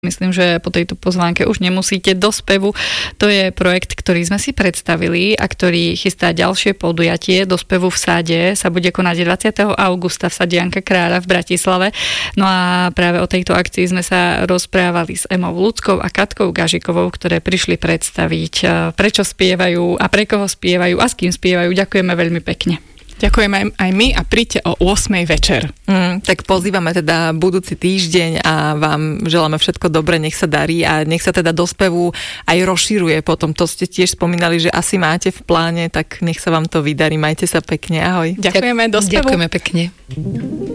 Myslím, že po tejto pozvánke už nemusíte do spevu. To je projekt, ktorý sme si predstavili a ktorý chystá ďalšie podujatie. Do spevu v Sade sa bude konať 20. augusta v Sade Janka Kráľa v Bratislave. No a práve o tejto akcii sme sa rozprávali s Emou Ľudskou a Katkou Gažikovou, ktoré prišli predstaviť, prečo spievajú a pre koho spievajú a s kým spievajú. Ďakujeme veľmi pekne. Ďakujeme aj my a príďte o 8:00 večer. Tak pozývame teda budúci týždeň a vám želáme všetko dobré, nech sa darí a nech sa teda do spevu aj rozširuje potom. To ste tiež spomínali, že asi máte v pláne, tak nech sa vám to vydarí. Majte sa pekne, ahoj. Ďakujeme, do spevu. Ďakujeme pekne.